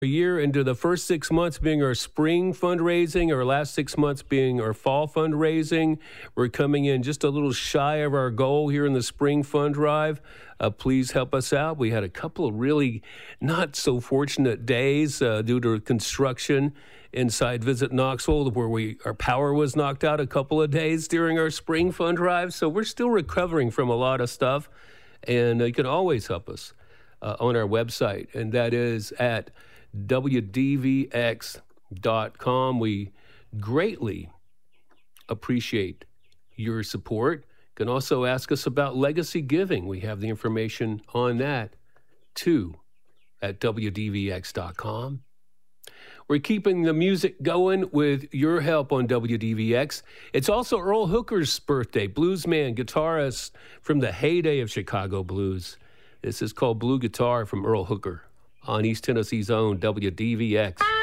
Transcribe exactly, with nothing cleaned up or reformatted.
A year into the first six months being our spring fundraising, our last six months being our fall fundraising. We're coming in just a little shy of our goal here in the spring fund drive. Uh, please help us out. We had a couple of really not so fortunate days uh, due to construction inside Visit Knoxville, where we our power was knocked out a couple of days during our spring fund drive. So we're still recovering from a lot of stuff, and uh, you can always help us uh, on our website, and that is at W D V X dot com. We greatly appreciate your support. You can also ask us about legacy giving. We have the information on that too at W D V X dot com. We're keeping the music going with your help on W D V X. It's also Earl Hooker's birthday, bluesman, guitarist from the heyday of Chicago blues. This is called Blue Guitar from Earl Hooker on East Tennessee's own W D V X.